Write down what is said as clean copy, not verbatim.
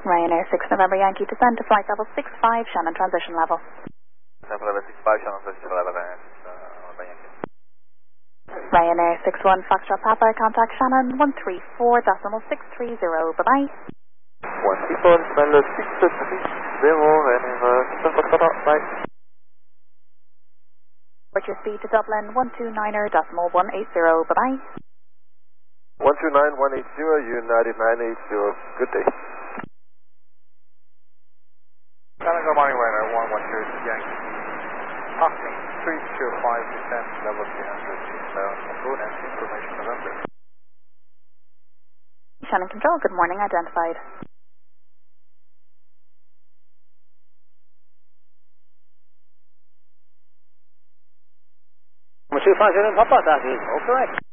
Ryanair 6 November Yankee descend to flight level 65, Shannon transition level. Level 65, Shannon transition level, Yankee. Ryanair 61 Foxtrot Papa, contact Shannon 134.630, bye-bye. 134, Level 630, Ryanair 61 Foxtrot, bye. Report your speed to Dublin 129.180, bye-bye. 129.180, United 980, good day. Good morning, Ryanair 112 Yankee. Passing 325 descent, level 300, inbound, good and information November. Shannon Control, good morning, identified. Papa, that is all correct.